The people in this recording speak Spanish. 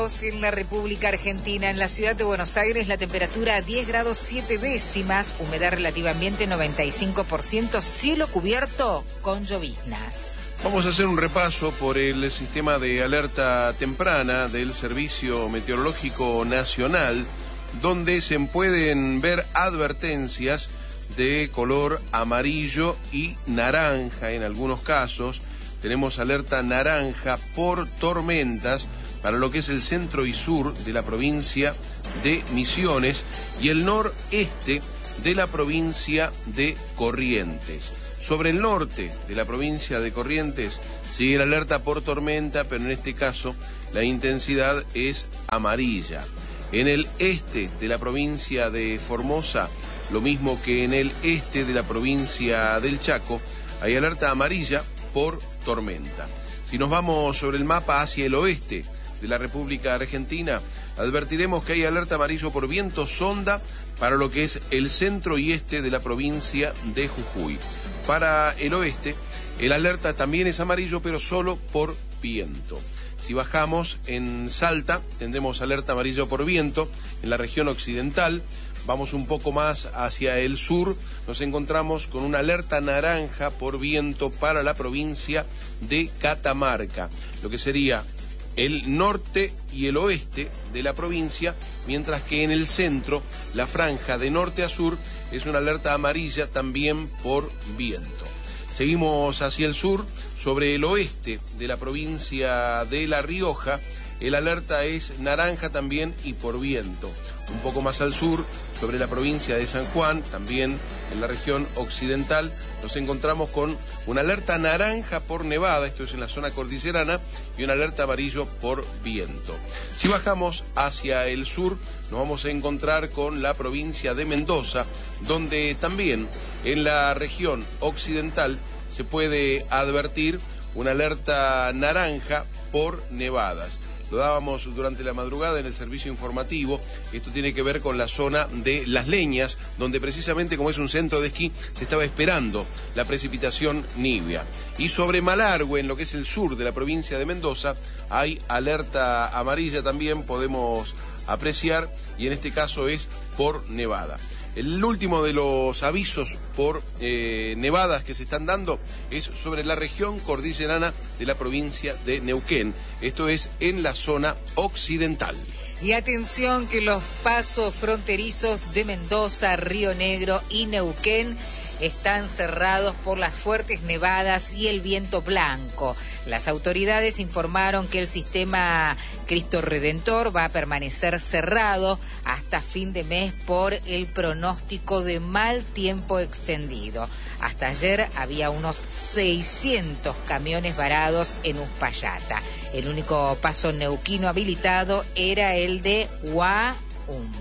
En la República Argentina, en la ciudad de Buenos Aires, la temperatura 10 grados 7 décimas, humedad relativa ambiente 95%, cielo cubierto con lloviznas. Vamos a hacer un repaso por el sistema de alerta temprana del Servicio Meteorológico Nacional, donde se pueden ver advertencias de color amarillo y naranja en algunos casos. Tenemos alerta naranja por tormentas para lo que es el centro y sur de la provincia de Misiones y el noreste de la provincia de Corrientes. Sobre el norte de la provincia de Corrientes sigue la alerta por tormenta, pero en este caso la intensidad es amarilla. En el este de la provincia de Formosa, lo mismo que en el este de la provincia del Chaco, hay alerta amarilla por tormenta. Si nos vamos sobre el mapa hacia el oeste de la República Argentina, advertiremos que hay alerta amarillo por viento sonda para lo que es el centro y este de la provincia de Jujuy. Para el oeste, el alerta también es amarillo, pero solo por viento. Si bajamos en Salta, tendremos alerta amarillo por viento en la región occidental. Vamos un poco más hacia el sur, nos encontramos con una alerta naranja por viento para la provincia de Catamarca, lo que sería el norte y el oeste de la provincia, mientras que en el centro, la franja de norte a sur es una alerta amarilla también por viento. Seguimos hacia el sur, sobre el oeste de la provincia de La Rioja, el alerta es naranja también y por viento. Un poco más al sur, sobre la provincia de San Juan, también en la región occidental, nos encontramos con una alerta naranja por nevada, esto es en la zona cordillerana, y una alerta amarillo por viento. Si bajamos hacia el sur, nos vamos a encontrar con la provincia de Mendoza, donde también en la región occidental se puede advertir una alerta naranja por nevadas. Lo dábamos durante la madrugada en el servicio informativo. Esto tiene que ver con la zona de Las Leñas, donde precisamente como es un centro de esquí, se estaba esperando la precipitación nibia. Y sobre Malargüe, en lo que es el sur de la provincia de Mendoza, hay alerta amarilla también, podemos apreciar, y en este caso es por nevada. El último de los avisos por nevadas que se están dando es sobre la región cordillerana de la provincia de Neuquén. Esto es en la zona occidental. Y atención que los pasos fronterizos de Mendoza, Río Negro y Neuquén están cerrados por las fuertes nevadas y el viento blanco. Las autoridades informaron que el sistema Cristo Redentor va a permanecer cerrado hasta fin de mes por el pronóstico de mal tiempo extendido. Hasta ayer había unos 600 camiones varados en Uspallata. El único paso neuquino habilitado era el de Huaum.